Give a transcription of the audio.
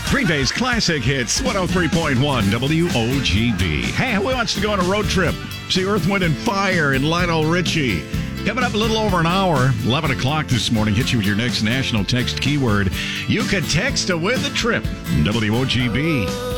Green Day's classic hits, 103.1 WOGB. Hey, who wants to go on a road trip? See Earth, Wind, and Fire and Lionel Richie. Coming up a little over an hour, 11 o'clock this morning, hit you with your next national text keyword. You can text to win the trip. WOGB.